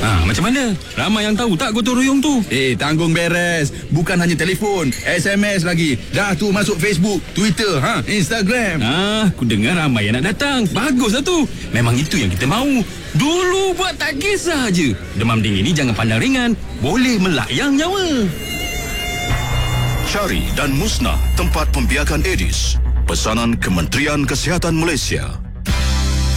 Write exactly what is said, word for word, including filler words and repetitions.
Ha, macam mana? Ramai yang tahu tak gotong royong tu? Eh, tanggung beres. Bukan hanya telefon, S M S lagi. Dah tu masuk Facebook, Twitter, ha, Instagram. Ah, aku dengar ramai yang nak datang. Baguslah tu. Memang itu yang kita mahu. Dulu buat tak kisah je. Demam dingin ni jangan pandang ringan. Boleh melayang nyawa. Cari dan musnah tempat pembiakan Aedes. Pesanan Kementerian Kesihatan Malaysia.